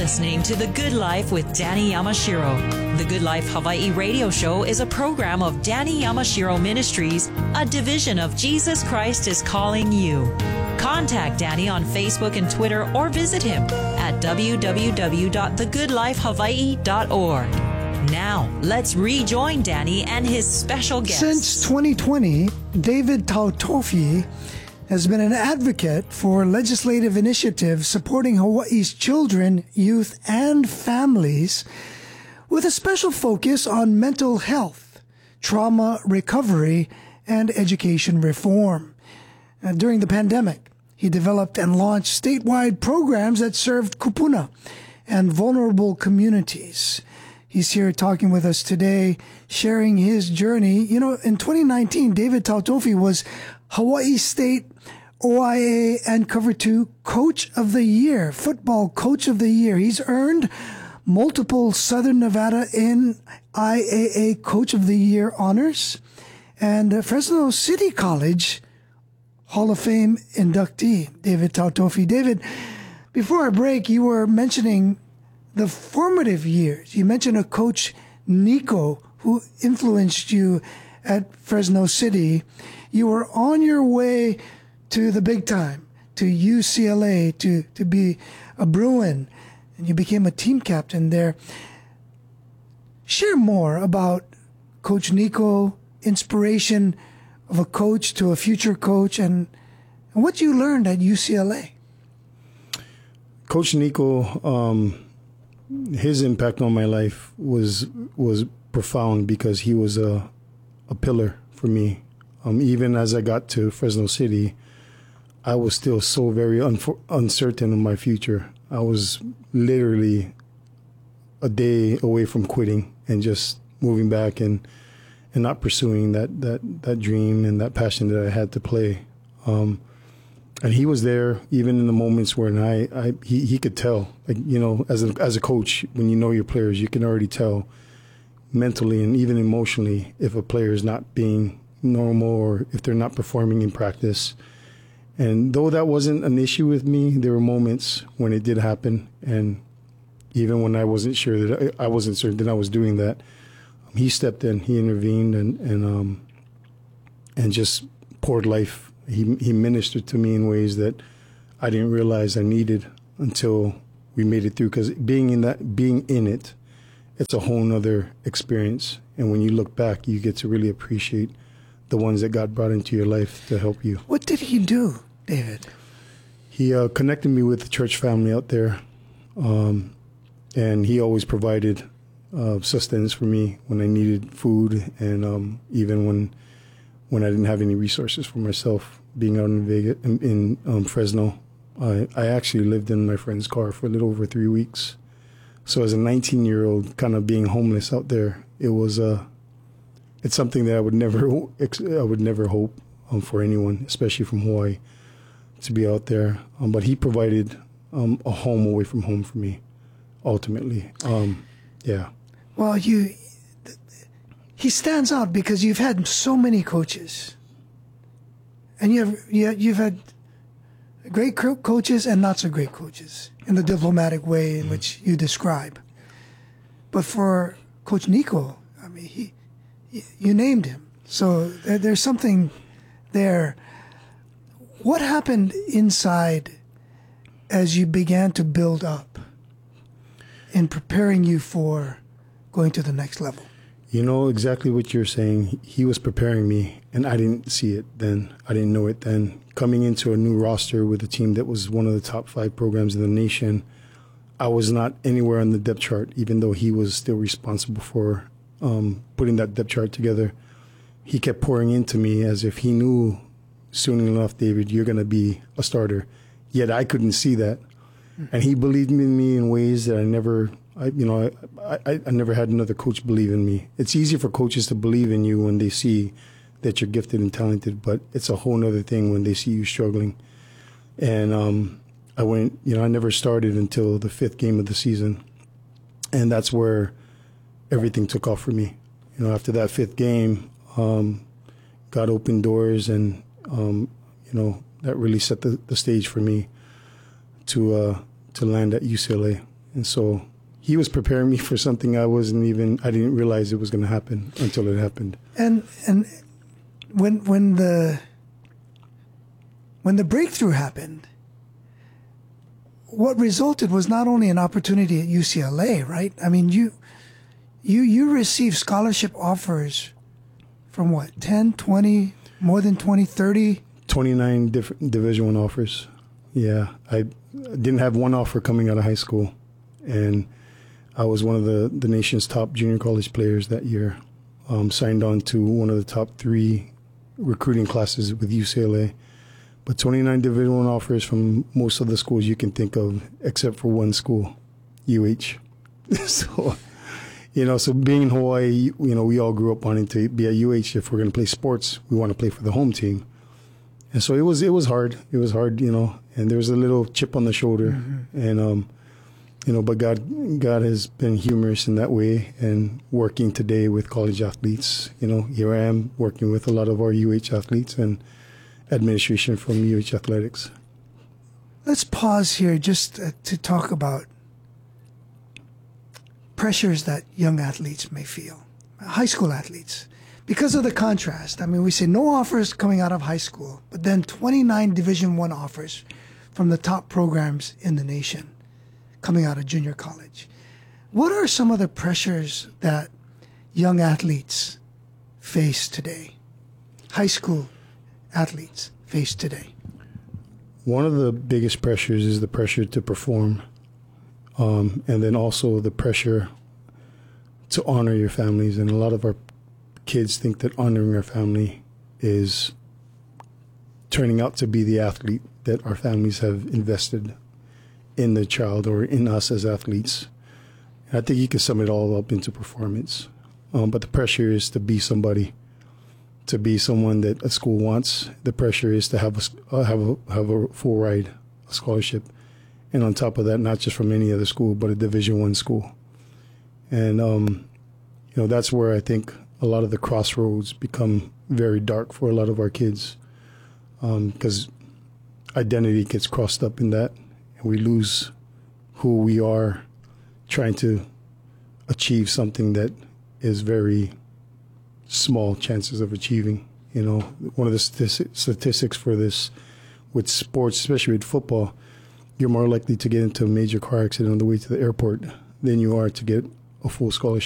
listening to The Good Life with Danny Yamashiro. The Good Life Hawaii radio show is a program of Danny Yamashiro Ministries, a division of Jesus Christ is Calling You. Contact Danny on Facebook and Twitter or visit him at www.thegoodlifehawaii.org. Now, let's rejoin Danny and his special guest. Since 2020, David Tautofi has been an advocate for legislative initiatives supporting Hawaii's children, youth, and families with a special focus on mental health, trauma recovery, and education reform. During the pandemic, he developed and launched statewide programs that served kupuna and vulnerable communities. He's here talking with us today, sharing his journey. You know, in 2019, David Tautofi was Hawaii State OIA and Cover 2 Coach of the Year, Football Coach of the Year. He's earned multiple Southern Nevada NIAA Coach of the Year honors and Fresno City College Hall of Fame inductee, David Tautofi. David, before our break, you were mentioning the formative years. You mentioned a coach, Nico, who influenced you at Fresno City. You were on your way to the big time, to UCLA, to be a Bruin, and you became a team captain there. Share more about Coach Nico, inspiration of a coach to a future coach, and what you learned at UCLA. Coach Nico, his impact on my life was profound because he was a pillar for me. Even as I got to Fresno City, I was still so very uncertain of my future. I was literally a day away from quitting and just moving back and not pursuing that dream and that passion that I had to play. And he was there even in the moments when he could tell, like, you know, as a coach, when you know your players, you can already tell mentally and even emotionally if a player is not being normal or if they're not performing in practice. And though that wasn't an issue with me, there were moments when it did happen. And even when I wasn't sure that I wasn't certain that I was doing that, he stepped in, he intervened and just poured life. He ministered to me in ways that I didn't realize I needed until we made it through. Because being in it, it's a whole nother experience. And when you look back, you get to really appreciate the ones that God brought into your life to help you. What did he do, David? He connected me with the church family out there, and he always provided sustenance for me when I needed food, and even when I didn't have any resources for myself. Being out in Vegas, in Fresno, I actually lived in my friend's car for a little over 3 weeks. So as a 19-year-old, kind of being homeless out there, it's something that I would never hope for anyone, especially from Hawaii, to be out there. But he provided a home away from home for me, ultimately. Yeah. Well, he stands out because you've had so many coaches, and you've had great coaches and not so great coaches in the diplomatic way in which you describe. But for Coach Nico, I mean, you named him. So there's something there. What happened inside as you began to build up in preparing you for going to the next level? You know exactly what you're saying. He was preparing me, and I didn't see it then. I didn't know it then. Coming into a new roster with a team that was one of the top 5 programs in the nation, I was not anywhere on the depth chart, even though he was still responsible for putting that depth chart together. He kept pouring into me as if he knew soon enough, David, you're going to be a starter. Yet I couldn't see that. And he believed in me in ways that I never had another coach believe in me. It's easy for coaches to believe in you when they see that you're gifted and talented, but it's a whole other thing when they see you struggling. And I never started until the 5th game of the season. And that's where everything took off for me. You know, after that 5th game, God opened doors, and that really set the stage for me to land at UCLA. And so he was preparing me for something I didn't realize it was going to happen until it happened. And when the breakthrough happened, what resulted was not only an opportunity at UCLA, right? I mean, you received scholarship offers from what, 10, 20, more than 20, 30? 29 different Division I offers. Yeah, I didn't have one offer coming out of high school, and I was one of the nation's top junior college players that year. Signed on to one of the top 3 recruiting classes with UCLA. But 29 Division I offers from most of the schools you can think of, except for one school, UH. So, so being in Hawaii, we all grew up wanting to be at UH. If we're going to play sports, we want to play for the home team. And so it was hard. It was hard, and there was a little chip on the shoulder. Mm-hmm. And, but God has been humorous in that way, and working today with college athletes. Here I am working with a lot of our UH athletes and administration from UH Athletics. Let's pause here just to talk about pressures that young athletes may feel, high school athletes, because of the contrast. I mean, we say no offers coming out of high school, but then 29 Division I offers from the top programs in the nation coming out of junior college. What are some of the pressures that young athletes face today? High school athletes face today? One of the biggest pressures is the pressure to perform, and then also the pressure to honor your families. And a lot of our kids think that honoring our family is turning out to be the athlete that our families have invested in the child or in us as athletes. And I think you can sum it all up into performance. But the pressure is to be somebody, to be someone that a school wants. The pressure is to have a full ride, a scholarship, and on top of that, not just from any other school, but a Division I school. And that's where I think a lot of the crossroads become very dark for a lot of our kids, because identity gets crossed up in that, and we lose who we are trying to achieve something that is very small chances of achieving. One of the statistics for this with sports, especially with football, you're more likely to get into a major car accident on the way to the airport than you are to get a full scholarship.